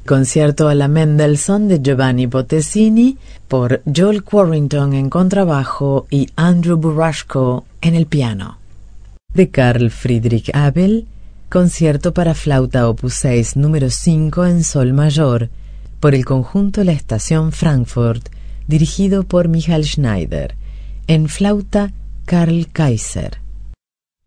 Concierto a la Mendelssohn de Giovanni Bottesini por Joel Quarrington en contrabajo y Andrew Burashko en el piano. De Carl Friedrich Abel, concierto para flauta opus 6 número 5 en sol mayor por el conjunto La Estación Frankfurt, dirigido por Michael Schneider. En flauta, Karl Kaiser.